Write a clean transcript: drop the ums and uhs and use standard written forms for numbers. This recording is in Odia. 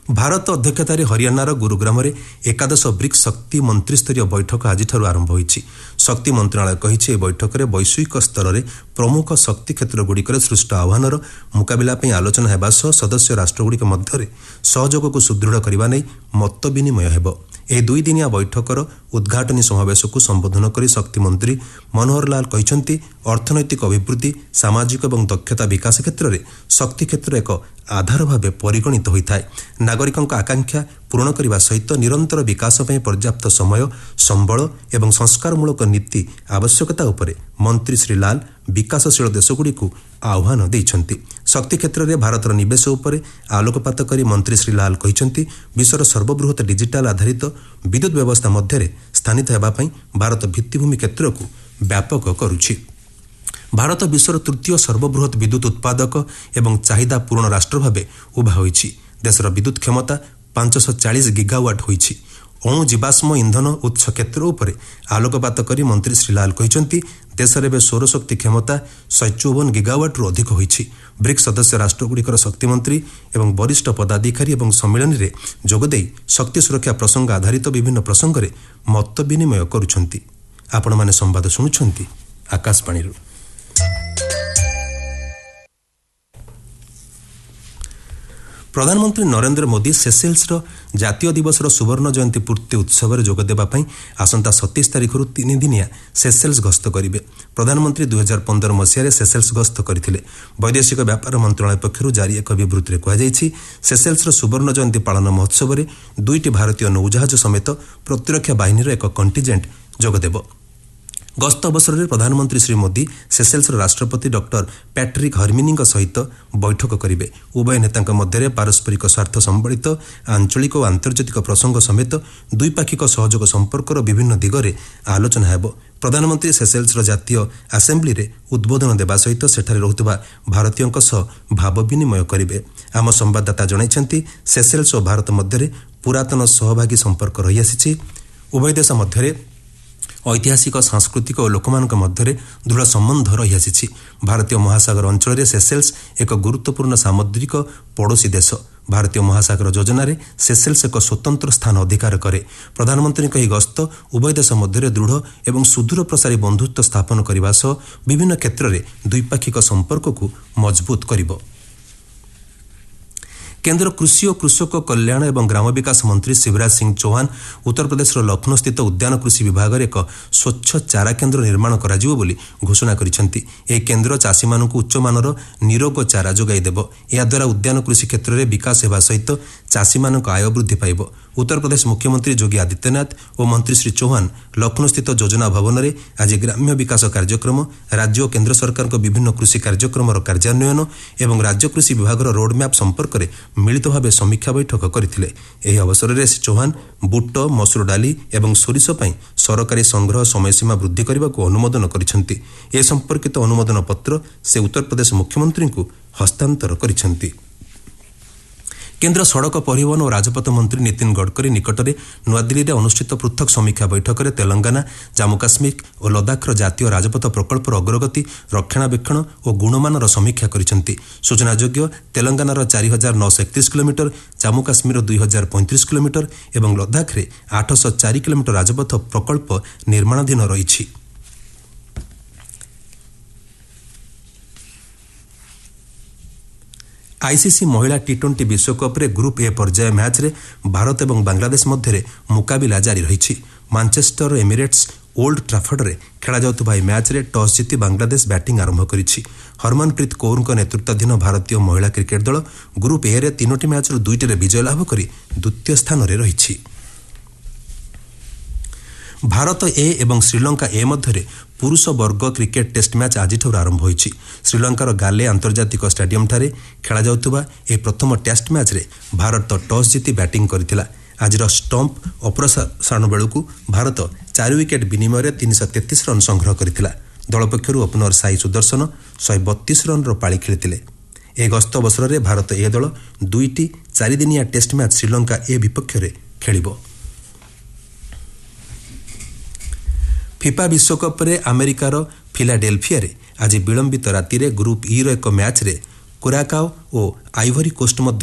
ଭାରତ ଅଧ୍ୟକ୍ଷତାରେ ହରିୟାଣାର ଗୁରୁଗ୍ରାମରେ ଏକାଦଶ ବ୍ରିକ୍ସ ଶକ୍ତି ମନ୍ତ୍ରୀସ୍ତରୀୟ ବୈଠକ ଆଜିଠାରୁ ଆରମ୍ଭ ହୋଇଛି। ଶକ୍ତି ମନ୍ତ୍ରଣାଳୟ କହିଛି ଏହି ବୈଠକରେ ବୈଶ୍ୱିକ ସ୍ତରରେ ପ୍ରମୁଖ ଶକ୍ତି କ୍ଷେତ୍ରଗୁଡ଼ିକରେ ସୃଷ୍ଟ ଆହ୍ୱାନର ମୁକାବିଲା ପାଇଁ ଆଲୋଚନା ହେବା ସହ ସଦସ୍ୟ ରାଷ୍ଟ୍ରଗୁଡ଼ିକ ମଧ୍ୟରେ ସହଯୋଗକୁ ସୁଦୃଢ଼ କରିବା ନେଇ ମତ ବିନିମୟ ହେବ। ଏହି ଦୁଇଦିନିଆ ବୈଠକର ଉଦ୍ଘାଟନୀ ସମାବେଶକୁ ସମ୍ବୋଧନ କରି ଶକ୍ତିମନ୍ତ୍ରୀ ମନୋହର ଲାଲ କହିଛନ୍ତି ଅର୍ଥନୈତିକ ଅଭିବୃଦ୍ଧି ସାମାଜିକ ଏବଂ ଦକ୍ଷତା ବିକାଶ କ୍ଷେତ୍ରରେ ଶକ୍ତି କ୍ଷେତ୍ର ଏକ ଆଧାର ଭାବେ ପରିଗଣିତ ହୋଇଥାଏ। ନାଗରିକଙ୍କ ଆକାଂକ୍ଷା ପୂରଣ କରିବା ସହିତ ନିରନ୍ତର ବିକାଶ ପାଇଁ ପର୍ଯ୍ୟାପ୍ତ ସମୟ ସମ୍ବଳ ଏବଂ ସଂସ୍କାରମୂଳକ ନୀତି ଆବଶ୍ୟକତା ଉପରେ ମନ୍ତ୍ରୀ ଶ୍ରୀ ଲାଲ ବିକାଶଶୀଳ ଦେଶଗୁଡ଼ିକୁ ଆହ୍ୱାନ ଦେଇଛନ୍ତି। ଶକ୍ତି କ୍ଷେତ୍ରରେ ଭାରତର ନିବେଶ ଉପରେ ଆଲୋକପାତ କରି ମନ୍ତ୍ରୀ ଶ୍ରୀ ଲାଲ କହିଛନ୍ତି ବିଶ୍ୱର ସର୍ବବୃହତ ଡିଜିଟାଲ ଆଧାରିତ ବିଦ୍ୟୁତ୍ ବ୍ୟବସ୍ଥା ମଧ୍ୟରେ ସ୍ଥାନିତ ହେବା ପାଇଁ ଭାରତ ଭିତ୍ତିଭୂମି କ୍ଷେତ୍ରକୁ ବ୍ୟାପକ କରୁଛି। ଭାରତ ବିଶ୍ୱର ତୃତୀୟ ସର୍ବବୃହତ ବିଦ୍ୟୁତ୍ ଉତ୍ପାଦକ ଏବଂ ଚାହିଦା ପୂରଣ ରାଷ୍ଟ୍ର ଭାବେ ଉଭା ହୋଇଛି। ଦେଶର ବିଦ୍ୟୁତ୍ କ୍ଷମତା 540 ଗିଗାୱାଟ୍ ହୋଇଛି। ଅଣୁ ଜୀବାଶ୍ମ ଇନ୍ଧନ ଉତ୍ସ କ୍ଷେତ୍ର ଉପରେ ଆଲୋକପାତ କରି ମନ୍ତ୍ରୀ ଶ୍ରୀ ଲାଲ କହିଛନ୍ତି ଦେଶରେ ଏବେ ସୌରଶକ୍ତି କ୍ଷମତା 154 ଗିଗାୱାଟ୍ରୁ ଅଧିକ ହୋଇଛି। ବ୍ରିକ୍ସ ସଦସ୍ୟ ରାଷ୍ଟ୍ରଗୁଡ଼ିକର ଶକ୍ତିମନ୍ତ୍ରୀ ଏବଂ ବରିଷ୍ଠ ପଦାଧିକାରୀ ଏବଂ ସମ୍ମିଳନୀରେ ଯୋଗଦେଇ ଶକ୍ତି ସୁରକ୍ଷା ପ୍ରସଙ୍ଗ ଆଧାରିତ ବିଭିନ୍ନ ପ୍ରସଙ୍ଗରେ ମତ ବିନିମୟ କରୁଛନ୍ତି। ଆପଣମାନେ ସମ୍ବାଦ ଶୁଣୁଛନ୍ତି ଆକାଶବାଣୀରୁ। ପ୍ରଧାନମନ୍ତ୍ରୀ ନରେନ୍ଦ୍ର ମୋଦି ସେସେଲ୍ସର ଜାତୀୟ ଦିବସର ସୁବର୍ଣ୍ଣ ଜୟନ୍ତୀ ପୂର୍ତ୍ତି ଉତ୍ସବରେ ଯୋଗଦେବା ପାଇଁ ଆସନ୍ତା 27 ତାରିଖରୁ 3 ଦିନିଆ ସେସେଲ୍ସ ଗସ୍ତ କରିବେ। ପ୍ରଧାନମନ୍ତ୍ରୀ 2015 ମସିହାରେ ସେସେଲ୍ସ ଗସ୍ତ କରିଥିଲେ। ବୈଦେଶିକ ବ୍ୟାପାର ମନ୍ତ୍ରଣାଳୟ ପକ୍ଷରୁ ଜାରି ଏକ ବିବୃତ୍ତିରେ କୁହାଯାଇଛି ସେସେଲ୍ସର ସୁବର୍ଣ୍ଣ ଜୟନ୍ତୀ ପାଳନ ମହୋତ୍ସବରେ 2ଟି ଭାରତୀୟ ନୌଜାହାଜ ସମେତ ପ୍ରତିରକ୍ଷା ବାହିନୀର ଏକ କଣ୍ଟିଜେଣ୍ଟ ଯୋଗଦେବ। ଗସ୍ତ ଅବସରରେ ପ୍ରଧାନମନ୍ତ୍ରୀ ଶ୍ରୀ ମୋଦି ସେସେଲ୍ସର ରାଷ୍ଟ୍ରପତି ଡକ୍ଟର ପ୍ୟାଟ୍ରିକ୍ ହର୍ମିନିଙ୍କ ସହିତ ବୈଠକ କରିବେ। ଉଭୟ ନେତାଙ୍କ ମଧ୍ୟରେ ପାରସ୍ପରିକ ସ୍ୱାର୍ଥ ସମ୍ବଳିତ ଆଞ୍ଚଳିକ ଓ ଆନ୍ତର୍ଜାତିକ ପ୍ରସଙ୍ଗ ସମେତ ଦ୍ୱିପାକ୍ଷିକ ସହଯୋଗ ସମ୍ପର୍କର ବିଭିନ୍ନ ଦିଗରେ ଆଲୋଚନା ହେବ। ପ୍ରଧାନମନ୍ତ୍ରୀ ସେସେଲ୍ସର ଜାତୀୟ ଆସେମ୍ବ୍ଲିରେ ଉଦ୍ବୋଧନ ଦେବା ସହିତ ସେଠାରେ ରହୁଥିବା ଭାରତୀୟଙ୍କ ସହ ଭାବ ବିନିମୟ କରିବେ। ଆମ ସମ୍ବାଦଦାତା ଜଣାଇଛନ୍ତି ସେସେଲ୍ସ ଓ ଭାରତ ମଧ୍ୟରେ ପୁରାତନ ସହଭାଗୀ ସମ୍ପର୍କ ରହିଆସିଛି। ଉଭୟ ଦେଶ ମଧ୍ୟରେ ଐତିହାସିକ ସାଂସ୍କୃତିକ ଓ ଲୋକମାନଙ୍କ ମଧ୍ୟରେ ଦୃଢ଼ ସମ୍ବନ୍ଧ ରହିଆସିଛି। ଭାରତୀୟ ମହାସାଗର ଅଞ୍ଚଳରେ ସେସେଲ୍ସ ଏକ ଗୁରୁତ୍ୱପୂର୍ଣ୍ଣ ସାମୁଦ୍ରିକ ପଡ଼ୋଶୀ ଦେଶ। ଭାରତୀୟ ମହାସାଗର ଯୋଜନାରେ ସେସେଲ୍ସ ଏକ ସ୍ୱତନ୍ତ୍ର ସ୍ଥାନ ଅଧିକାର କରେ। ପ୍ରଧାନମନ୍ତ୍ରୀଙ୍କ ଏହି ଗସ୍ତ ଉଭୟ ଦେଶ ମଧ୍ୟରେ ଦୃଢ଼ ଏବଂ ସୁଦୂର ପ୍ରସାରୀ ବନ୍ଧୁତ୍ୱ ସ୍ଥାପନ କରିବା ସହ ବିଭିନ୍ନ କ୍ଷେତ୍ରରେ ଦ୍ୱିପାକ୍ଷିକ ସମ୍ପର୍କକୁ ମଜବୁତ କରିବ। କେନ୍ଦ୍ର କୃଷି ଓ କୃଷକ କଲ୍ୟାଣ ଏବଂ ଗ୍ରାମ ବିକାଶ ମନ୍ତ୍ରୀ ଶିବରାଜ ସିଂ ଚୌହାନ ଉତ୍ତରପ୍ରଦେଶର ଲକ୍ଷ୍ନୌସ୍ଥିତ ଉଦ୍ୟାନ କୃଷି ବିଭାଗରେ ଏକ ସ୍ୱଚ୍ଛ ଚାରା କେନ୍ଦ୍ର ନିର୍ମାଣ କରାଯିବ ବୋଲି ଘୋଷଣା କରିଛନ୍ତି। ଏହି କେନ୍ଦ୍ର ଚାଷୀମାନଙ୍କୁ ଉଚ୍ଚମାନର ନିରୋଗ ଚାରା ଯୋଗାଇ ଦେବ। ଏହାଦ୍ୱାରା ଉଦ୍ୟାନ କୃଷି କ୍ଷେତ୍ରରେ ବିକାଶ ହେବା ସହିତ ଚାଷୀମାନଙ୍କ ଆୟ ବୃଦ୍ଧି ପାଇବ। ଉତ୍ତରପ୍ରଦେଶ ମୁଖ୍ୟମନ୍ତ୍ରୀ ଯୋଗୀ ଆଦିତ୍ୟନାଥ ଓ ମନ୍ତ୍ରୀ ଶ୍ରୀ ଚୌହାନ ଲକ୍ଷ୍ନୌସ୍ଥିତ ଯୋଜନା ଭବନରେ ଆଜି ଗ୍ରାମ୍ୟ ବିକାଶ କାର୍ଯ୍ୟକ୍ରମ ରାଜ୍ୟ ଓ କେନ୍ଦ୍ର ସରକାରଙ୍କ ବିଭିନ୍ନ କୃଷି କାର୍ଯ୍ୟକ୍ରମର କାର୍ଯ୍ୟାନ୍ୱୟନ ଏବଂ ରାଜ୍ୟ କୃଷି ବିଭାଗର ରୋଡ୍ମ୍ୟାପ୍ ସମ୍ପର୍କରେ ମିଳିତ ଭାବେ ସମୀକ୍ଷା ବୈଠକ କରିଥିଲେ। ଏହି ଅବସରରେ ଶ୍ରୀ ଚୌହାନ ବୁଟ ମସୁର ଡାଲି ଏବଂ ସୋରିଷ ପାଇଁ ସରକାରୀ ସଂଗ୍ରହ ସମୟସୀମା ବୃଦ୍ଧି କରିବାକୁ ଅନୁମୋଦନ କରିଛନ୍ତି। ଏ ସମ୍ପର୍କିତ ଅନୁମୋଦନ ପତ୍ର ସେ ଉତ୍ତରପ୍ରଦେଶ ମୁଖ୍ୟମନ୍ତ୍ରୀଙ୍କୁ ହସ୍ତାନ୍ତର କରିଛନ୍ତି। କେନ୍ଦ୍ର ସଡ଼କ ପରିବହନ ଓ ରାଜପଥ ମନ୍ତ୍ରୀ ନୀତିନ ଗଡ଼କରୀ ନିକଟରେ ନୂଆଦିଲ୍ଲୀରେ ଅନୁଷ୍ଠିତ ପୃଥକ ସମୀକ୍ଷା ବୈଠକରେ ତେଲଙ୍ଗାନା ଜାମ୍ମୁ କାଶ୍ମୀର ଓ ଲଦାଖର ଜାତୀୟ ରାଜପଥ ପ୍ରକଳ୍ପର ଅଗ୍ରଗତି ରକ୍ଷଣାବେକ୍ଷଣ ଓ ଗୁଣମାନର ସମୀକ୍ଷା କରିଛନ୍ତି। ସୂଚନାଯୋଗ୍ୟ ତେଲଙ୍ଗାନାର 4931 କିଲୋମିଟର ଜାମ୍ମୁ କାଶ୍ମୀରର 2035 କିଲୋମିଟର ଏବଂ ଲଦାଖରେ 804 କିଲୋମିଟର ରାଜପଥ ପ୍ରକଳ୍ପ ନିର୍ମାଣାଧୀନ ରହିଛି। ଆଇସିସି ମହିଳା ଟି20 ବିଶ୍ୱକପ୍ରେ ଗ୍ରୁପ୍ ଏ ପର୍ଯ୍ୟାୟ ମ୍ୟାଚ୍ରେ ଭାରତ ଏବଂ ବାଂଲାଦେଶ ମଧ୍ୟରେ ମୁକାବିଲା ଜାରି ରହିଛି। ମାଞ୍ଚେଷ୍ଟର ଏମିରେଟ୍ସ ଓଲ୍ଡ ଟ୍ରାଫର୍ଡରେ ଖେଳାଯାଉଥିବା ଏହି ମ୍ୟାଚ୍ରେ ଟସ୍ ଜିତି ବାଂଲାଦେଶ ବ୍ୟାଟିଂ ଆରମ୍ଭ କରିଛି। ହରମନପ୍ରୀତ କୌରଙ୍କ ନେତୃତ୍ୱାଧୀନ ଭାରତୀୟ ମହିଳା କ୍ରିକେଟ୍ ଦଳ ଗ୍ରୁପ୍ ଏରେ 3ଟି ମ୍ୟାଚ୍ରୁ 2ଟିରେ ବିଜୟ ଲାଭ କରି ଦ୍ୱିତୀୟ ସ୍ଥାନରେ ରହିଛି। ଭାରତ ଏ ଏବଂ ଶ୍ରୀଲଙ୍କା ଏ ମଧ୍ୟରେ ପୁରୁଷ ବର୍ଗ କ୍ରିକେଟ୍ ଟେଷ୍ଟ ମ୍ୟାଚ୍ ଆଜିଠାରୁ ଆରମ୍ଭ ହୋଇଛି। ଶ୍ରୀଲଙ୍କାର ଗାଲେ ଆନ୍ତର୍ଜାତିକ ଷ୍ଟାଡିୟମ୍ଠାରେ ଖେଳାଯାଉଥିବା ଏହି ପ୍ରଥମ ଟେଷ୍ଟ ମ୍ୟାଚ୍ରେ ଭାରତ ଟସ୍ ଜିତି ବ୍ୟାଟିଂ କରିଥିଲା। ଆଜିର ଷ୍ଟମ୍ପ ଅପସାରଣ ବେଳକୁ ଭାରତ 4 ୱିକେଟ୍ ବିନିମୟରେ 333 ରନ୍ ସଂଗ୍ରହ କରିଥିଲା। ଦଳ ପକ୍ଷରୁ ଓପନର ସାଇ ସୁଦର୍ଶନ 132 ରନ୍ର ପାଳି ଖେଳିଥିଲେ। ଏହି ଗସ୍ତ ଅବସରରେ ଭାରତ ଏ ଦଳ 2ଟି 4 ଦିନିଆ ଟେଷ୍ଟ ମ୍ୟାଚ୍ ଶ୍ରୀଲଙ୍କା ଏ ବିପକ୍ଷରେ ଖେଳିବ। ଫିଫା ବିଶ୍ୱକପ୍ରେ ଆମେରିକାର ଫିଲାଡେଲଫିଆରେ ଆଜି ବିଳମ୍ବିତ ରାତିରେ ଗ୍ରୁପ୍ ଇର ଏକ ମ୍ୟାଚ୍ରେ କୁରାକାଓ ଓ ଆଇଭରି କୋଷ୍ଟ ମଧ୍ୟ